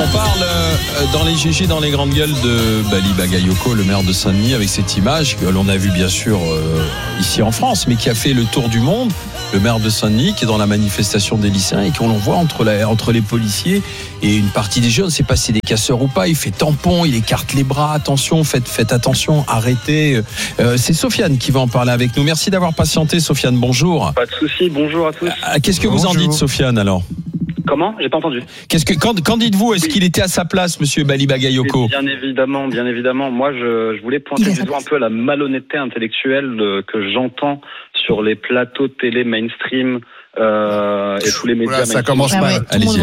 On parle dans les GG, dans les grandes gueules de Bali Bagayoko, le maire de Saint-Denis, avec cette image que l'on a vue bien sûr ici en France, mais qui a fait le tour du monde. Le maire de Saint-Denis qui est dans la manifestation des lycéens et qu'on voit entre les policiers et une partie des jeunes. On ne sait pas si c'est des casseurs ou pas. Il fait tampon, il écarte les bras. Attention, faites attention, arrêtez. C'est Sofiane qui va en parler avec nous. Merci d'avoir patienté, Sofiane. Bonjour. Pas de souci. Bonjour à tous. Qu'est-ce que vous en dites, Sofiane, alors ? Comment ? J'ai pas entendu. Qu'en dites-vous ? Est-ce qu'il était à sa place, monsieur Bali Bagayoko ? Bien évidemment. Moi, je voulais pointer du doigt un peu la malhonnêteté intellectuelle que j'entends sur les plateaux de télé mainstream et tous les médias. Ça commence mal. Allez-y.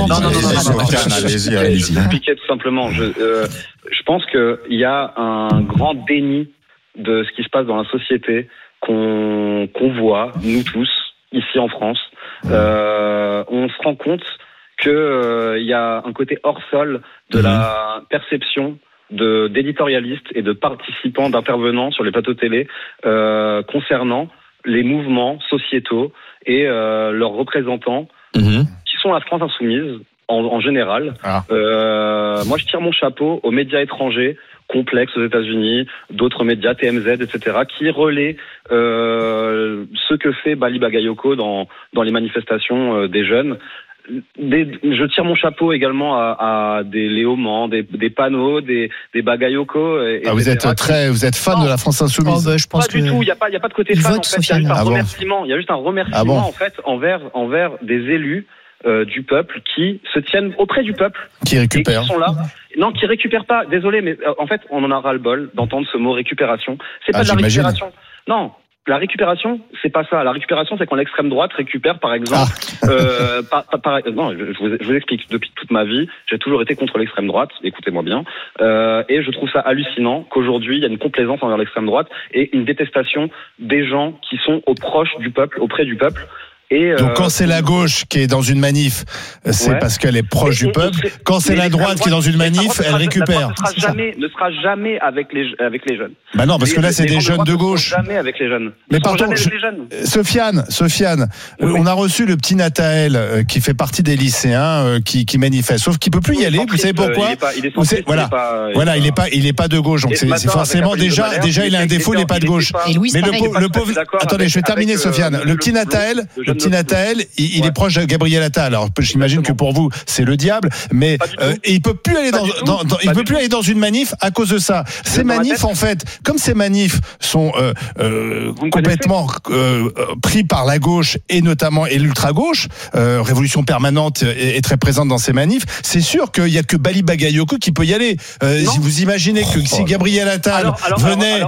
Je vais expliquer tout simplement. Je pense qu'il y a un grand déni de ce qui se passe dans la société qu'on voit, nous tous, ici en France. On se rend compte qu'il y a un côté hors sol de la perception d'éditorialistes et de participants, d'intervenants sur les plateaux télé concernant les mouvements sociétaux et leurs représentants qui sont la France insoumise en général. Moi, je tire mon chapeau aux médias étrangers, Complex aux États-Unis, d'autres médias, TMZ, etc., qui relaient ce que fait Bali Bagayoko dans les manifestations des jeunes. Je tire mon chapeau également à des Léaumans, des panneaux, des Bagayoko. Vous êtes fan de la France insoumise. Je pense pas du tout. Il y a pas de côté fan. En fait, il y a juste un remerciement. Il y a juste un remerciement en fait envers des élus du peuple qui se tiennent auprès du peuple, qui récupèrent. Et qui sont là. Non, qui récupèrent pas. Désolé, mais en fait, on en a ras-le-bol d'entendre ce mot récupération. C'est pas de la récupération. Non. La récupération, c'est pas ça. La récupération, c'est quand l'extrême droite récupère, par exemple. Non, je vous explique. Depuis toute ma vie, j'ai toujours été contre l'extrême droite. Écoutez-moi bien. Et je trouve ça hallucinant qu'aujourd'hui, il y a une complaisance envers l'extrême droite et une détestation des gens qui sont proches du peuple, auprès du peuple. Donc quand c'est la gauche qui est dans une manif, c'est parce qu'elle est proche du peuple. Quand c'est la droite qui est dans une manif, elle récupère. Ne sera jamais avec les jeunes. Bah non, parce que là c'est des jeunes de gauche. Jamais avec les jeunes. Mais pardon, Sofiane, on a reçu le petit Nathaël qui fait partie des lycéens qui manifestent, sauf qu'il peut plus y aller. Vous savez pourquoi ? Voilà, il est pas de gauche, donc c'est forcément déjà il a un défaut, il est pas de gauche. Mais le pauvre, attendez, je vais terminer, Sofiane. Le petit Nathaël, il est proche de Gabriel Attal. Alors j'imagine que pour vous c'est le diable, mais il peut plus aller dans une manif à cause de ça. Ces manifs en fait, comme ces manifs sont complètement pris par la gauche et notamment l'ultra gauche, Révolution Permanente est très présente dans ces manifs. C'est sûr qu'il y a que Bali Bagayoko qui peut y aller. Vous imaginez que si Gabriel Attal venait,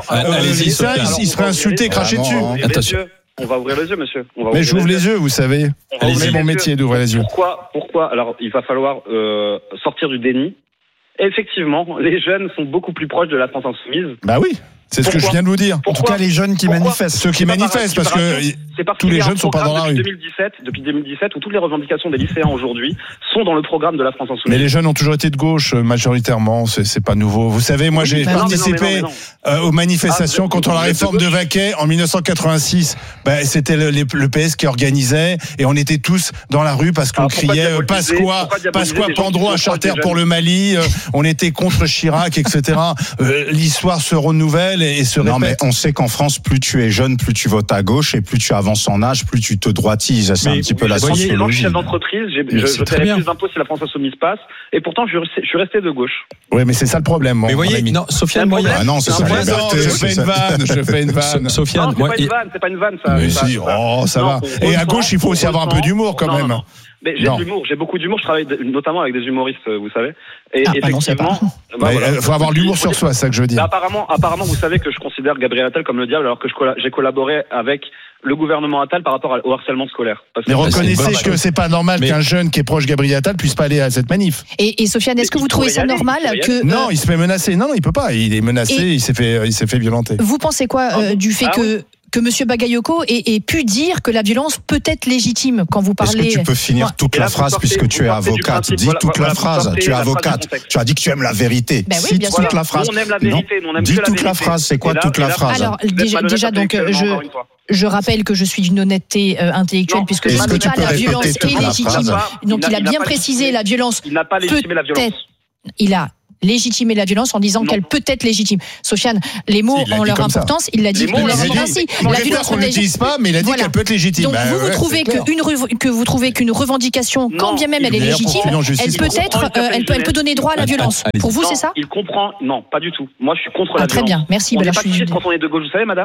il serait insulté, craché dessus. Attention. On va ouvrir les yeux, monsieur. Mais j'ouvre les yeux, vous savez. C'est mon métier d'ouvrir les yeux. Pourquoi ? Alors, il va falloir sortir du déni. Et effectivement, les jeunes sont beaucoup plus proches de la France insoumise. Bah oui. C'est ce que je viens de vous dire. En tout cas, les jeunes qui manifestent. Ceux qui manifestent, parce que tous les jeunes ne sont pas dans la rue. Depuis 2017, où toutes les revendications des lycéens aujourd'hui sont dans le programme de la France insoumise. Mais les jeunes ont toujours été de gauche, majoritairement. C'est pas nouveau. Vous savez, moi, j'ai participé aux manifestations contre la réforme de Vaquet en 1986. C'était le PS qui organisait, et on était tous dans la rue parce qu'on criait Pasqua, Pandro à Charter pour le Mali. On était contre Chirac, etc. L'histoire se renouvelle et se répète. Non, mais on sait qu'en France, plus tu es jeune, plus tu votes à gauche, et plus tu avances en âge, plus tu te droitises. C'est un petit peu la sociologie. Je suis chef d'entreprise, je paierai plus d'impôts si la France insoumise passe, et pourtant je suis resté de gauche. Oui, mais c'est ça le problème. Mais voyez, non, Sofiane, c'est ça la liberté. Je fais une vanne. Sofiane, c'est pas une vanne, ça. Mais si, ça va. Et à gauche, il faut aussi avoir un peu d'humour quand même. Mais j'ai de l'humour, j'ai beaucoup d'humour, je travaille notamment avec des humoristes, vous savez. Et effectivement, il faut avoir l'humour sur soi, c'est ça que je veux dire. Apparemment, vous savez que je considère Gabriel Attal comme le diable, alors que j'ai collaboré avec le gouvernement Attal par rapport au harcèlement scolaire. Mais reconnaissez que c'est pas normal qu'un jeune qui est proche de Gabriel Attal puisse pas aller à cette manif. Et Sofiane, est-ce que vous trouvez ça normal que Non, il se fait menacer. Non, il peut pas. Il est menacé. Il s'est fait violenter. Vous pensez quoi du fait que M. Bagayoko ait pu dire que la violence peut être légitime quand vous parlez... Est-ce que tu peux finir toute la phrase puisque tu es avocate ? Dis toute la phrase. Tu es avocate. Tu as dit que tu aimes la vérité. Oui, bien sûr. Toute la phrase. On aime la vérité. Dis toute la phrase. C'est quoi toute la phrase ? Alors, déjà donc, je rappelle que je suis d'une honnêteté intellectuelle puisque je ne dis pas la violence est légitime. Donc il a bien précisé la violence. Il n'a pas légitimé la violence. Il a légitimé la violence en disant qu'elle peut être légitime. Sofiane, les mots ont leur importance. Il l'a dit. Ainsi. La violence on ne l'utilise pas, mais il a dit qu'elle peut être légitime. Donc vous trouvez qu'une revendication, quand bien même elle est légitime, elle peut donner droit à la violence. Pour vous, c'est ça ? Il comprend. Non, pas du tout. Moi, je suis contre la violence. Très bien, merci. On n'est pas touché quand on est de gauche, vous savez, madame ?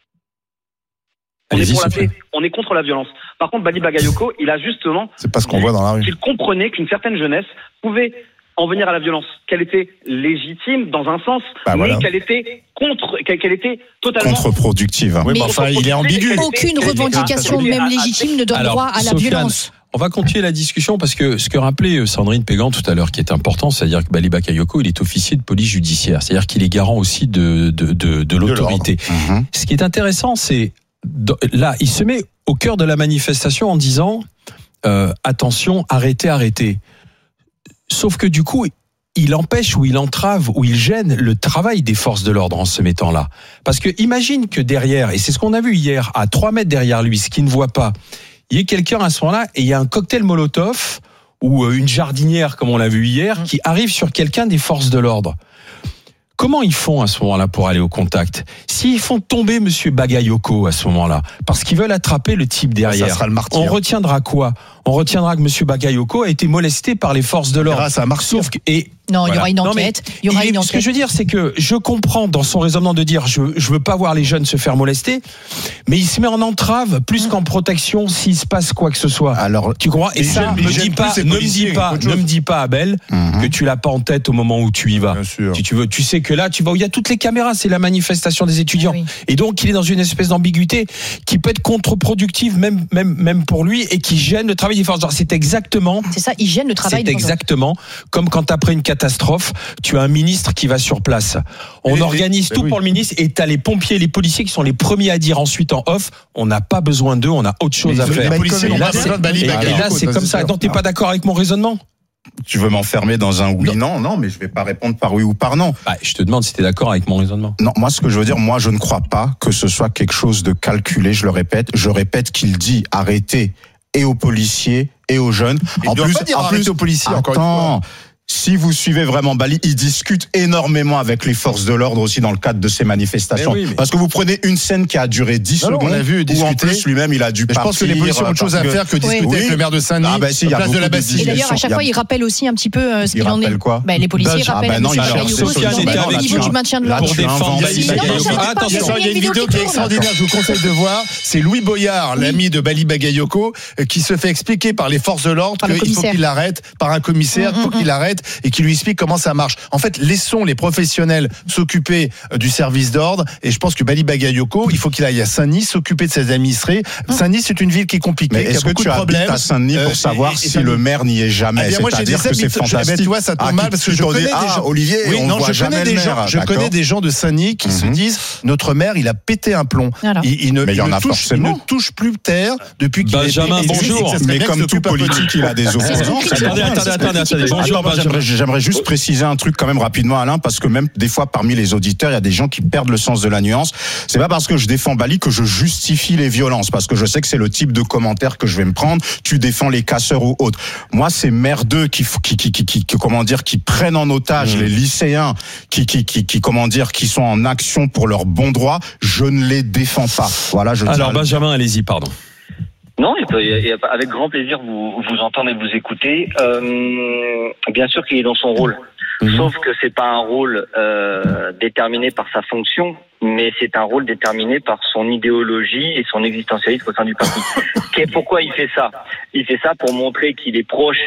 On est pour la paix, on est contre la violence. Par contre, Bali Bagayoko, il a justement. C'est pas ce qu'on voit dans la rue. Il comprenait qu'une certaine jeunesse pouvait en venir à la violence, qu'elle était légitime dans un sens, mais qu'elle était totalement contre-productive. Oui, mais enfin, il est ambigu. Aucune revendication, même légitime, ne donne droit à la violence. On va continuer la discussion parce que ce que rappelait Sandrine Pégan tout à l'heure, qui est important, c'est-à-dire que Bali Bagayoko, il est officier de police judiciaire, c'est-à-dire qu'il est garant aussi de l'autorité. Ce qui est intéressant, c'est là, il se met au cœur de la manifestation en disant attention, arrêtez. Sauf que du coup, il empêche ou il entrave ou il gêne le travail des forces de l'ordre en se mettant là. Parce que imagine que derrière, et c'est ce qu'on a vu hier, à 3 mètres derrière lui, ce qu'il ne voit pas, il y a quelqu'un à ce moment-là et il y a un cocktail Molotov ou une jardinière, comme on l'a vu hier, qui arrive sur quelqu'un des forces de l'ordre. Comment ils font à ce moment-là pour aller au contact ? S'ils font tomber Monsieur Bagayoko à ce moment-là, parce qu'ils veulent attraper le type derrière, ça sera le martyr. On retiendra quoi ? On retiendra que Monsieur Bagayoko a été molesté par les forces de l'ordre. Sauf que non, il y aura une enquête. Ce que je veux dire, c'est que je comprends dans son raisonnement de dire je veux pas voir les jeunes se faire molester, mais il se met en entrave plus qu'en protection s'il se passe quoi que ce soit. Alors, tu crois ? Et ça, ne me dis pas, Abel, que tu l'as pas en tête au moment où tu y vas. Si tu veux, tu sais que là, tu vas où il y a toutes les caméras, c'est la manifestation des étudiants. Oui. Et donc, il est dans une espèce d'ambiguïté qui peut être contre-productive, même pour lui, et qui gêne le travail des forces. C'est exactement. C'est ça, il gêne le travail. C'est exactement comme quand après une catastrophe, tu as un ministre qui va sur place. On organise tout pour le ministre et tu as les pompiers et les policiers qui sont les premiers à dire ensuite en off, on n'a pas besoin d'eux, on a autre chose à faire. Et là, c'est comme ça. Donc, t'es pas d'accord avec mon raisonnement ? Tu veux m'enfermer dans un oui, non, mais je vais pas répondre par oui ou par non. Je te demande si tu es d'accord avec mon raisonnement. Non, moi, ce que je veux dire, je ne crois pas que ce soit quelque chose de calculé, je le répète. Je répète qu'il dit arrêtez et aux policiers et aux jeunes. En plus, aux policiers, encore une fois. Si vous suivez vraiment Bali, il discute énormément avec les forces de l'ordre aussi dans le cadre de ces manifestations. Parce que vous prenez une scène qui a duré 10 secondes, on a vu discuter. Où en plus lui-même il a dû partir. Je pense que les policiers ont autre chose à faire que discuter avec le maire de Saint-Denis, place de la Bastille. Et d'ailleurs, à chaque fois, il rappelle aussi un petit peu ce qu'il en est. Quoi les policiers rappellent au niveau du maintien de l'ordre. Pour défendre Bali Bagayoko. Attention, il y a une vidéo qui est extraordinaire, je vous conseille de voir. C'est Louis Boyard, l'ami de Bali Bagayoko, qui se fait expliquer par les forces de l'ordre qu'il faut qu'il l'arrête, par un commissaire, il faut qu'il l'arrête et qui lui explique comment ça marche. En fait, laissons les professionnels s'occuper du service d'ordre et je pense que Bali Bagayoko, il faut qu'il aille à Saint-Denis s'occuper de ses administrés. Saint-Denis, c'est une ville qui est compliquée, qui a beaucoup de problèmes. À Saint-Denis pour savoir si le maire n'y est jamais. Moi, c'est-à-dire que c'est fantastique. Tu vois, ça tombe mal parce que je connais des gens. Olivier, je connais des gens de Saint-Denis qui se disent notre maire, il a pété un plomb. Il ne touche plus terre depuis qu'il est Benjamin, bonjour. Mais comme tout politique, il a des opposants. Attendez. Bonjour. J'aimerais juste préciser un truc quand même rapidement, Alain, parce que même des fois parmi les auditeurs, il y a des gens qui perdent le sens de la nuance. C'est pas parce que je défends Bali que je justifie les violences, parce que je sais que c'est le type de commentaire que je vais me prendre. Tu défends les casseurs ou autres. Moi, c'est merdeux qui prennent en otage les lycéens, qui sont en action pour leurs bons droits. Je ne les défends pas. Voilà. Alors Benjamin, allez-y, pardon. Non, avec grand plaisir vous entendre et vous écouter. Bien sûr qu'il est dans son rôle, sauf que c'est pas un rôle déterminé par sa fonction, mais c'est un rôle déterminé par son idéologie et son existentialisme au sein du parti. Pourquoi il fait ça ? Il fait ça pour montrer qu'il est proche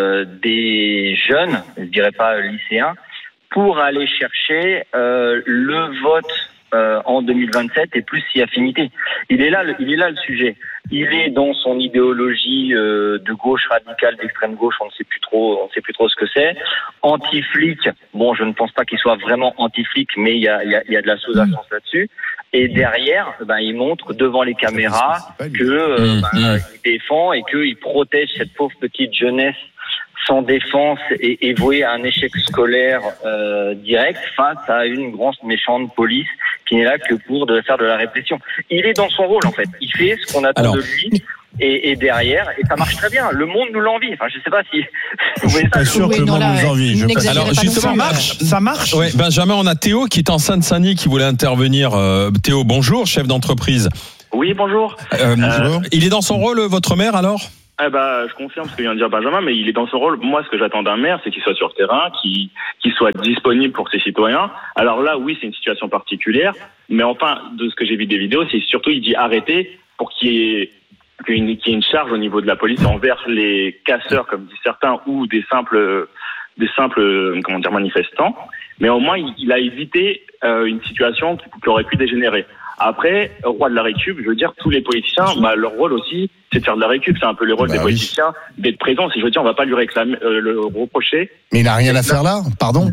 des jeunes, je dirais pas lycéens, pour aller chercher le vote en 2027 et plus si affinité. Il est là le sujet. Il est dans son idéologie de gauche radicale, d'extrême gauche, on ne sait plus trop ce que c'est. Anti-flic, bon, je ne pense pas qu'il soit vraiment anti-flic, mais il y a de la sous-jacence là-dessus. Et derrière, il montre devant les caméras que il défend et qu'il protège cette pauvre petite jeunesse sans défense et vouée à un échec scolaire direct face à une grosse méchante police qui n'est là que pour faire de la répression. Il est dans son rôle en fait. Il fait ce qu'on attend de lui et derrière, et ça marche très bien. Le monde nous l'envie. Enfin, je sais pas si vous voyez ça. Pas sûr que le monde nous envie. Alors justement, ça marche. Ouais, Benjamin, on a Théo qui est en Seine-Saint-Denis qui voulait intervenir. Théo, bonjour, chef d'entreprise. Oui, bonjour. Il est dans son rôle, votre maire, alors? Je confirme ce que vient de dire Benjamin, mais il est dans son rôle. Moi, ce que j'attends d'un maire, c'est qu'il soit sur le terrain, qu'il soit disponible pour ses citoyens. Alors là, oui, c'est une situation particulière, mais enfin, de ce que j'ai vu des vidéos, c'est surtout, il dit arrêter pour qu'il y ait une charge au niveau de la police envers les casseurs, comme disent certains, ou des simples manifestants. Mais au moins, il a évité une situation qui aurait pu dégénérer. Après, roi de la récup, je veux dire, tous les politiciens, leur rôle aussi, c'est de faire de la récup. C'est un peu le rôle des politiciens d'être présents. Si je veux dire, on va pas lui réclamer, le reprocher. Mais il n'a rien à faire là, pardon.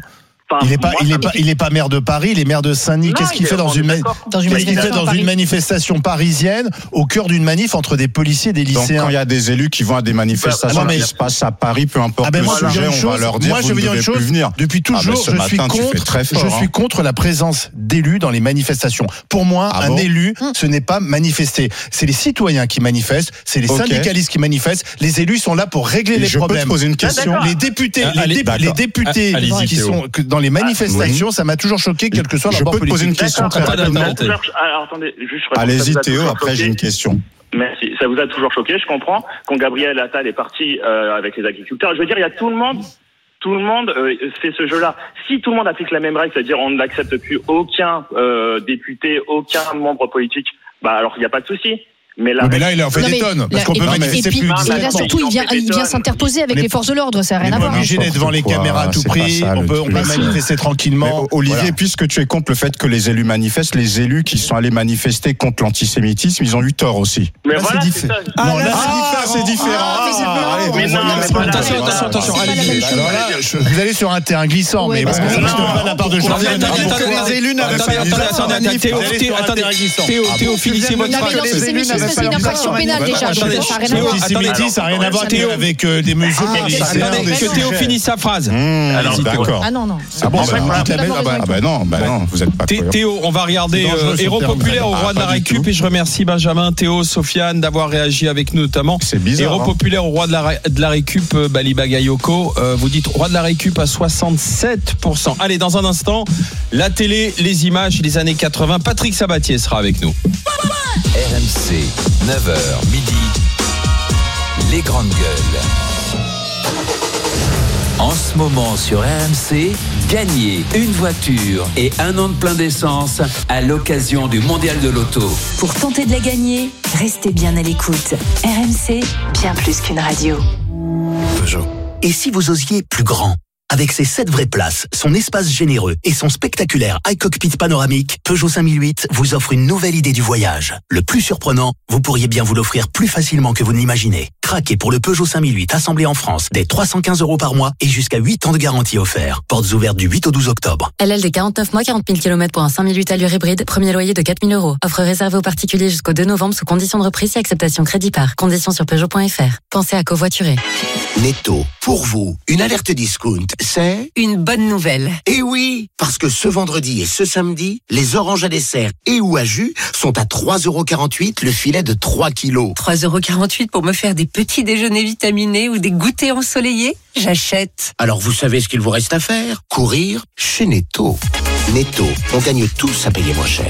Il est pas maire de Paris, il est maire de Saint-Denis. Qu'est-ce qu'il fait dans une manifestation parisienne, au cœur d'une manif entre des policiers et des lycéens? Donc, quand il y a des élus qui vont à des manifestations qui se passent à Paris, peu importe le sujet, on va leur dire vous ne devez plus venir. Depuis toujours, je suis contre la présence d'élus dans les manifestations. Pour moi, un élu, ce n'est pas manifester. C'est les citoyens qui manifestent, c'est les syndicalistes qui manifestent. Les élus sont là pour régler les problèmes. Je peux te poser une question. Les députés qui sont dans les manifestations, ça m'a toujours choqué, quel que soit leur bord politique. Je peux te poser une question très rapidement. Attendez, allez-y Théo, après j'ai une question. Merci. Ça vous a toujours choqué, je comprends. Quand Gabriel Attal est parti avec les agriculteurs, je veux dire, il y a tout le monde fait ce jeu-là. Si tout le monde applique la même règle, c'est-à-dire on n'accepte plus aucun député, aucun membre politique, alors il n'y a pas de souci. Mais là, il en fait des tonnes. Parce qu'on peut manifester plus. Et là, surtout, il vient s'interposer avec les forces de l'ordre. Ça n'a rien à voir. On est obligé d'être devant les caméras à tout prix. On peut manifester tranquillement. Olivier, puisque tu es contre le fait que les élus manifestent, les élus qui sont allés manifester contre l'antisémitisme, ils ont eu tort aussi. Mais voilà, c'est ça. C'est différent. Attention. Alors là, vous allez sur un terrain glissant, mais parce que ça ne pas de la part de Jean-Pierre. Les élus n'avaient pas Théo, finissez votre phrase. C'est une infraction pénale déjà. L'antisémitisme, ça n'a rien à voir avec des mesures policières. Que Théo finisse sa phrase. D'accord. Ah non. Non, vous êtes pas cohérent. Théo, on va regarder Héros populaire au roi de la récup et je remercie Benjamin, Théo, Sofiane d'avoir réagi avec nous notamment. C'est bizarre. Héros populaire au roi de la récup, Bali Bagayoko. Vous dites roi de la récup à 67%. Allez, dans un instant, la télé, les images des années 80. Patrick Sabatier sera avec nous. RMC, 9h, midi, les grandes gueules. En ce moment sur RMC, gagnez une voiture et un an de plein d'essence à l'occasion du Mondial de l'Auto. Pour tenter de la gagner, restez bien à l'écoute. RMC, bien plus qu'une radio. Peugeot. Et si vous osiez plus grand ? Avec ses 7 vraies places, son espace généreux et son spectaculaire iCockpit panoramique, Peugeot 5008 vous offre une nouvelle idée du voyage. Le plus surprenant, vous pourriez bien vous l'offrir plus facilement que vous ne l'imaginez. Craquez pour le Peugeot 5008 assemblé en France dès 315 € par mois et jusqu'à 8 ans de garantie offert. Portes ouvertes du 8 au 12 octobre. LL de 49 mois, 40 000 km pour un 5008 allure hybride. Premier loyer de 4 000 €. Offre réservée aux particuliers jusqu'au 2 novembre sous condition de reprise et acceptation crédit par. Conditions sur Peugeot.fr. Pensez à covoiturer. Netto, pour vous, une alerte discount, c'est Une bonne nouvelle. Eh oui, parce que ce vendredi et ce samedi, les oranges à dessert et ou à jus sont à 3,48 € le filet de 3 kilos. 3,48 € pour me faire des petits déjeuners vitaminés ou des goûters ensoleillés ? J'achète. Alors vous savez ce qu'il vous reste à faire ? Courir chez Netto. Netto, on gagne tous à payer moins cher.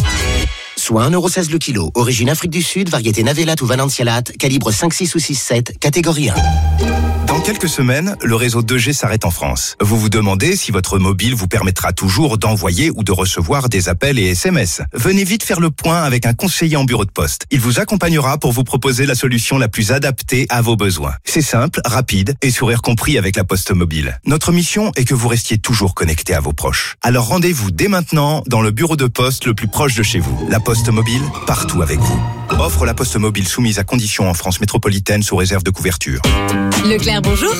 Soit 1,16 € le kilo, origine Afrique du Sud, variété Navelat ou Valencialat, calibre 5, 6 ou 6, 7, catégorie 1. Dans quelques semaines, le réseau 2G s'arrête en France. Vous vous demandez si votre mobile vous permettra toujours d'envoyer ou de recevoir des appels et SMS. Venez vite faire le point avec un conseiller en bureau de poste. Il vous accompagnera pour vous proposer la solution la plus adaptée à vos besoins. C'est simple, rapide et sourire compris avec la Poste Mobile. Notre mission est que vous restiez toujours connecté à vos proches. Alors rendez-vous dès maintenant dans le bureau de poste le plus proche de chez vous. La Poste Mobile, partout avec vous. Offre la Poste Mobile soumise à conditions en France métropolitaine sous réserve de couverture. Leclerc, bonjour.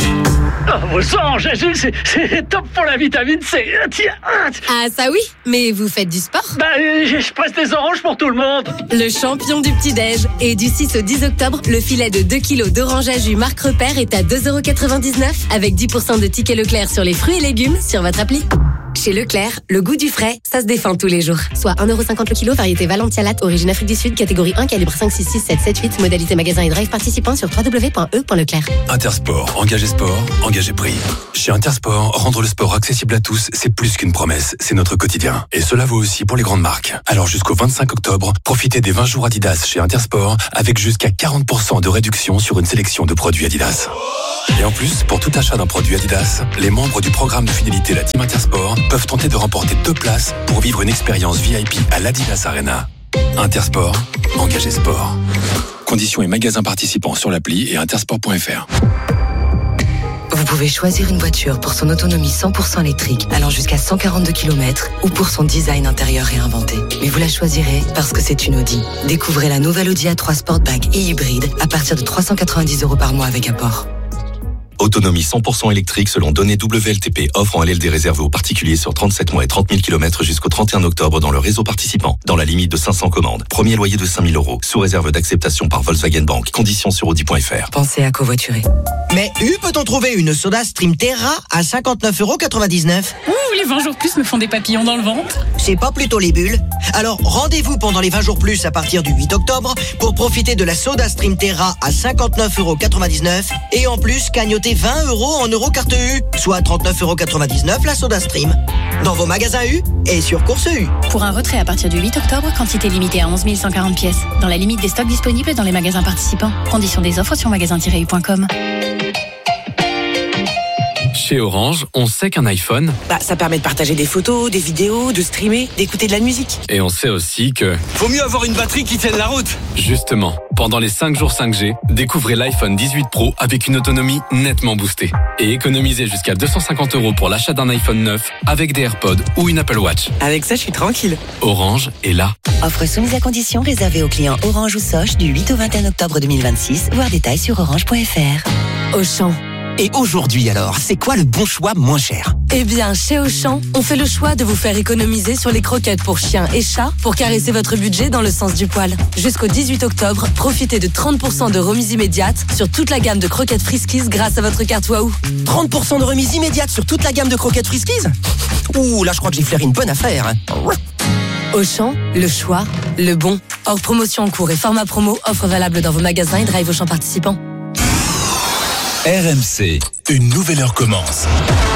Vos sang, Jésus, c'est top pour la vitamine C. Tiens. Ah ça oui, mais vous faites du sport ? Je presse des oranges pour tout le monde. Le champion du petit-déj. Et du 6 au 10 octobre, le filet de 2 kilos d'orange à jus Marc Repère est à 2,99 € avec 10% de tickets Leclerc sur les fruits et légumes sur votre appli. Chez Leclerc, le goût du frais, ça se défend tous les jours. Soit 1,50€ le kilo, variété Valentia Latte, origine Afrique du Sud, catégorie 1, calibre 5, 6, 6, 7, 7, 8, modalité magasin et drive participant sur www.e.leclerc. Intersport, engagé sport, engagé prix. Chez Intersport, rendre le sport accessible à tous, c'est plus qu'une promesse, c'est notre quotidien. Et cela vaut aussi pour les grandes marques. Alors jusqu'au 25 octobre, profitez des 20 jours Adidas chez Intersport avec jusqu'à 40% de réduction sur une sélection de produits Adidas. Et en plus, pour tout achat d'un produit Adidas, les membres du programme de fidélité La Team Intersport peuvent tenter de remporter 2 places pour vivre une expérience VIP à l'Adidas Arena. Intersport, engagé sport. Conditions et magasins participants sur l'appli et intersport.fr. Vous pouvez choisir une voiture pour son autonomie 100% électrique allant jusqu'à 142 km ou pour son design intérieur réinventé. Mais vous la choisirez parce que c'est une Audi. Découvrez la nouvelle Audi A3 Sportback et hybride à partir de 390€ par mois avec apport. Autonomie 100% électrique selon données WLTP. Offre en LLD réservée aux particuliers sur 37 mois et 30 000 km jusqu'au 31 octobre dans le réseau participant. Dans la limite de 500 commandes. Premier loyer de 5 000 €. Sous réserve d'acceptation par Volkswagen Bank. Conditions sur Audi.fr. Pensez à covoiturer. Mais peut-on trouver une Soda Stream Terra à 59,99 €? Ouh, les 20 jours plus me font des papillons dans le ventre. C'est pas plutôt les bulles? Alors rendez-vous pendant les 20 jours plus à partir du 8 octobre pour profiter de la Soda Stream Terra à 59,99 € et en plus cagnoter 20 € en Eurocarte U, soit 39,99 € la Soda Stream. Dans vos magasins U et sur Course U. Pour un retrait à partir du 8 octobre, quantité limitée à 11 140 pièces. Dans la limite des stocks disponibles dans les magasins participants. Conditions des offres sur magasin-u.com. Chez Orange, on sait qu'un iPhone, ça permet de partager des photos, des vidéos, de streamer, d'écouter de la musique. et on sait aussi que... Vaut mieux avoir une batterie qui tienne la route. Justement, pendant les 5 jours 5G, découvrez l'iPhone 18 Pro avec une autonomie nettement boostée. Et économisez jusqu'à 250 € pour l'achat d'un iPhone 9 avec des AirPods ou une Apple Watch. Avec ça, je suis tranquille. Orange est là. Offre soumise à condition réservée aux clients Orange ou Soch du 8 au 21 octobre 2026. Voir détails sur orange.fr. Auchan. Et aujourd'hui alors, c'est quoi le bon choix moins cher? Eh bien, chez Auchan, on fait le choix de vous faire économiser sur les croquettes pour chiens et chats pour caresser votre budget dans le sens du poil. Jusqu'au 18 octobre, profitez de 30% de remise immédiate sur toute la gamme de croquettes Friskies grâce à votre carte Wahoo. 30% de remise immédiate sur toute la gamme de croquettes Friskies? Ouh, là je crois que j'ai flairé une bonne affaire. Auchan, le choix, le bon. Hors promotion en cours et format promo, offre valable dans vos magasins et drive Auchan participants. RMC, une nouvelle heure commence.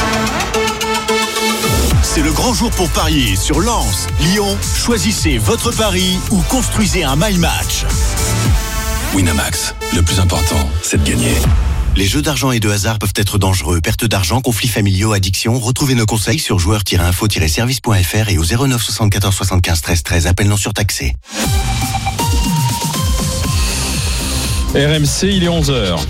C'est le grand jour pour parier sur Lens, Lyon. Choisissez votre pari ou construisez un my match. Winamax, le plus important, c'est de gagner. Les jeux d'argent et de hasard peuvent être dangereux. Perte d'argent, conflits familiaux, addiction. Retrouvez nos conseils sur joueurs-info-service.fr et au 09 74 75 13 13. Appel non surtaxé. RMC, il est 11h.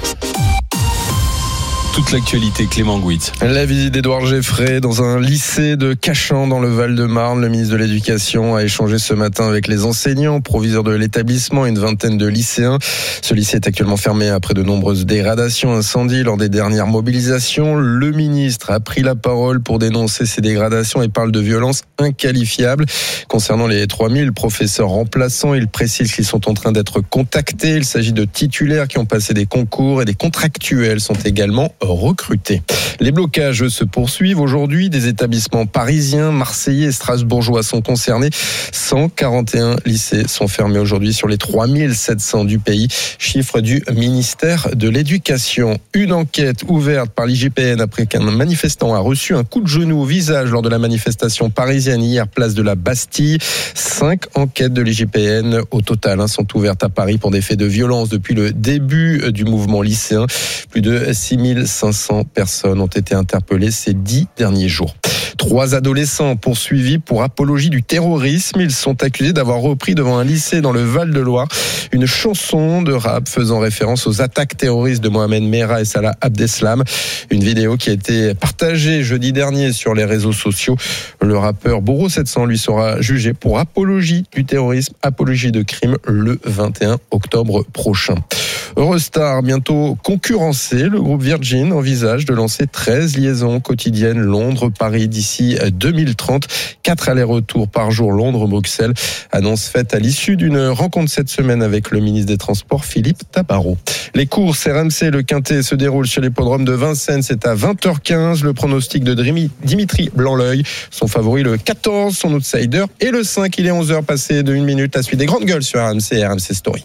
Toute l'actualité, Clément Gouit. La visite d'Édouard Geffray dans un lycée de Cachan dans le Val-de-Marne. Le ministre de l'Éducation a échangé ce matin avec les enseignants, proviseurs de l'établissement, une vingtaine de lycéens. Ce lycée est actuellement fermé après de nombreuses dégradations, incendies lors des dernières mobilisations. Le ministre a pris la parole pour dénoncer ces dégradations et parle de violences inqualifiables. Concernant les 3000 professeurs remplaçants, il précise qu'ils sont en train d'être contactés. Il s'agit de titulaires qui ont passé des concours et des contractuels sont également recrutés. Les blocages se poursuivent aujourd'hui. Des établissements parisiens, marseillais et strasbourgeois sont concernés. 141 lycées sont fermés aujourd'hui sur les 3700 du pays. Chiffre du ministère de l'Éducation. Une enquête ouverte par l'IGPN après qu'un manifestant a reçu un coup de genou au visage lors de la manifestation parisienne hier, place de la Bastille. 5 enquêtes de l'IGPN au total sont ouvertes à Paris pour des faits de violence depuis le début du mouvement lycéen. Plus de 6500 personnes ont été interpellées ces 10 derniers jours. 3 adolescents poursuivis pour apologie du terrorisme. Ils sont accusés d'avoir repris devant un lycée dans le Val-de-Loire une chanson de rap faisant référence aux attaques terroristes de Mohamed Merah et Salah Abdeslam. Une vidéo qui a été partagée jeudi dernier sur les réseaux sociaux. Le rappeur Boro 700 lui sera jugé pour apologie du terrorisme, apologie de crime le 21 octobre prochain. Eurostar, bientôt concurrencé, le groupe Virgin envisage de lancer 13 liaisons quotidiennes Londres-Paris d'ici 2030. 4 allers-retours par jour Londres-Bruxelles. Annonce faite à l'issue d'une rencontre cette semaine avec le ministre des Transports Philippe Tabarot. Les courses RMC, le Quintet se déroule sur l'hippodrome de Vincennes. C'est à 20h15. Le pronostic de Dimitri Blanc-L'Œil. Son favori le 14, son outsider. Et le 5, il est 11h passé de 1 minute. La suite des grandes gueules sur RMC et RMC Story.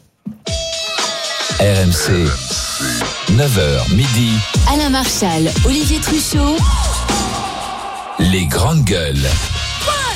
RMC, 9h midi. Alain Marchal, Olivier Truchot. Les grandes gueules.